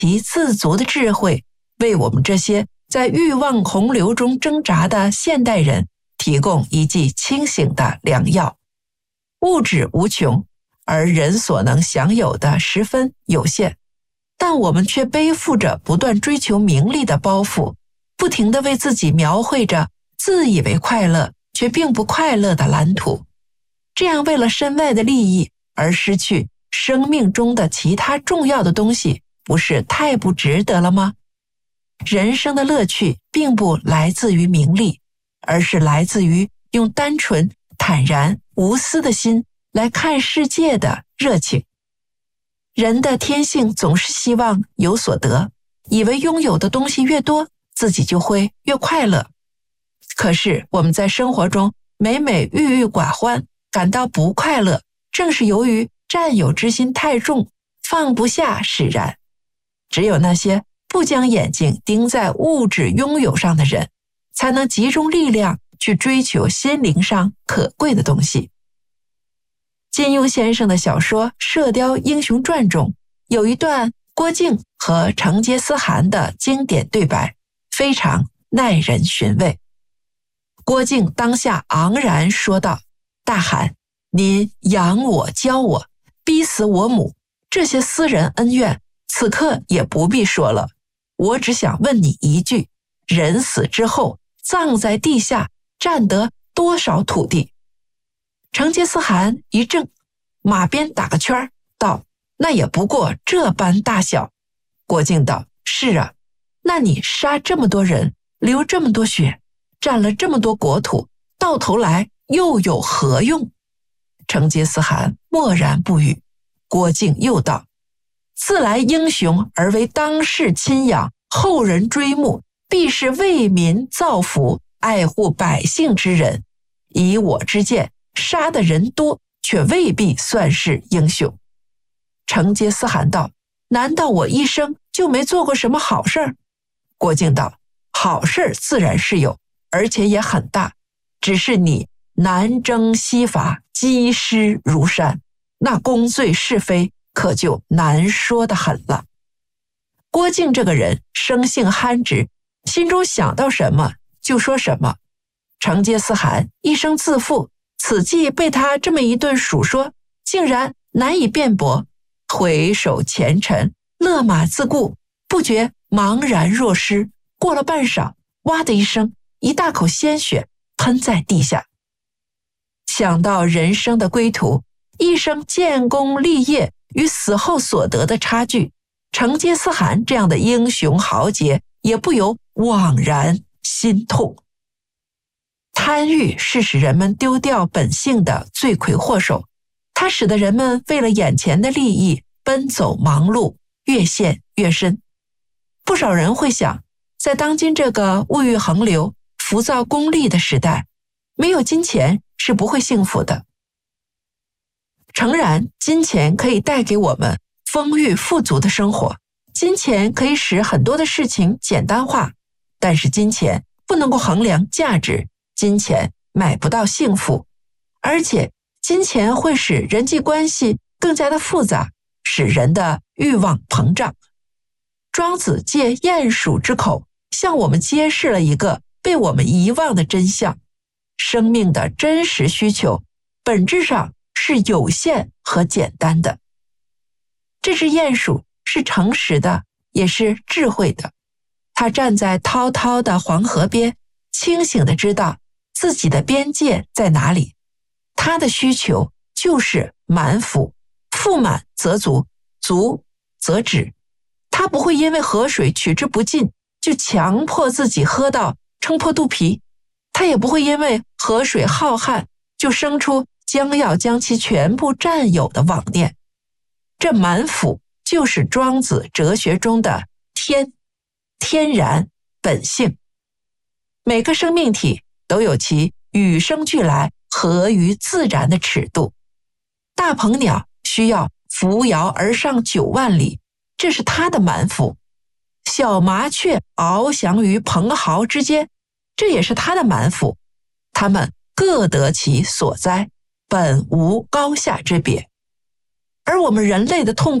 其自足的智慧，为我们这些在欲望洪流中挣扎的现代人提供一剂清醒的良药。物质无穷，而人所能享有的十分有限，但我们却背负着不断追求名利的包袱，不停地为自己描绘着自以为快乐却并不快乐的蓝图。这样为了身外的利益而失去生命中的其他重要的东西，不是太不值得了吗？人生的乐趣并不来自于名利，而是来自于用单纯、坦然、无私的心来看世界的热情。人的天性总是希望有所得，以为拥有的东西越多，自己就会越快乐。可是我们在生活中每每郁郁寡欢，感到不快乐，正是由于占有之心太重，放不下使然。只有那些不将眼睛盯在物质拥有上的人，才能集中力量去追求心灵上可贵的东西。金庸先生的小说《射雕英雄传》中有一段郭靖和成吉思汗的经典对白，非常耐人寻味。郭靖当下昂然说道：大汗，您养我教我，逼死我母，这些私人恩怨此刻也不必说了，我只想问你一句，人死之后葬在地下占得多少土地？成吉思汗一怔，马鞭打个圈道：那也不过这般大小。郭靖道：是啊，那你杀这么多人，流这么多血，占了这么多国土，到头来又有何用？成吉思汗默然不语。郭靖又道：自来英雄而为当世亲仰，后人追慕，必是为民造福，爱护百姓之人。以我之见，杀的人多，却未必算是英雄。成吉思汗道：难道我一生就没做过什么好事儿？郭靖道：好事自然是有，而且也很大，只是你南征西伐，积尸如山，那公罪是非可就难说得很了。郭靖这个人生性憨直，心中想到什么就说什么。成吉思汗一生自负，此际被他这么一顿数说，竟然难以辩驳，回首前尘，勒马自顾，不觉茫然若失。过了半晌，哇的一声，一大口鲜血喷在地下。想到人生的归途，一生建功立业与死后所得的差距，成吉思汗这样的英雄豪杰也不由惘然心痛。贪欲是使人们丢掉本性的罪魁祸首，它使得人们为了眼前的利益奔走忙碌，越陷越深。不少人会想，在当今这个物欲横流、浮躁功利的时代，没有金钱是不会幸福的。诚然，金钱可以带给我们丰裕富足的生活，金钱可以使很多的事情简单化，但是金钱不能够衡量价值，金钱买不到幸福，而且金钱会使人际关系更加的复杂，使人的欲望膨胀。庄子借鼹鼠之口向我们揭示了一个被我们遗忘的真相：生命的真实需求本质上是有限和简单的。这只鼹鼠是诚实的，也是智慧的。它站在滔滔的黄河边，清醒地知道自己的边界在哪里。它的需求就是满腹，腹满则足，足则止。它不会因为河水取之不尽，就强迫自己喝到撑破肚皮。它也不会因为河水浩瀚，就生出将要将其全部占有的妄念。这满腹就是庄子哲学中的天然本性。每个生命体都有其与生俱来合于自然的尺度。大鹏鸟需要扶摇而上9万里，这是它的满腹。小麻雀翱翔于蓬蒿之间，这也是它的满腹。它们各得其所哉，本无高下之别。而我们人类的痛苦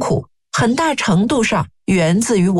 很大程度上源自于